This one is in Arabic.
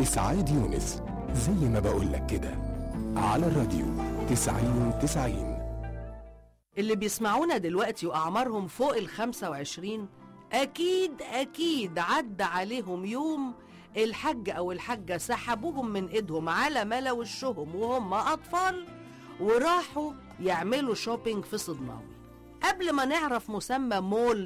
إسعاد يونس، زي ما بقولك كده، على الراديو 90-90. اللي بيسمعونا دلوقتي وأعمارهم فوق ال25 أكيد عدى عليهم يوم الحاج أو الحاجة سحبوهم من إيدهم على ملا وشهم وهم أطفال وراحوا يعملوا شوبينج في صدناوي. قبل ما نعرف مسمى مول